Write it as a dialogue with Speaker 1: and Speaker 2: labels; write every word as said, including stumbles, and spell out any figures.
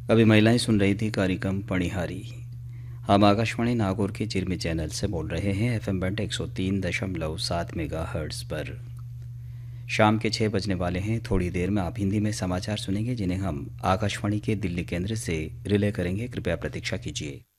Speaker 1: अभी महिलाएं सुन रही थी कार्यक्रम पणिहारी। हम आकाशवाणी नागौर के चिरमी चैनल से बोल रहे हैं एफएम बैंड एक सौ तीन दशमलव सात मेगा हर्ट्स पर। शाम के छः बजने वाले हैं। थोड़ी देर में आप हिंदी में समाचार सुनेंगे जिन्हें हम आकाशवाणी के दिल्ली केंद्र से रिले करेंगे। कृपया प्रतीक्षा कीजिए।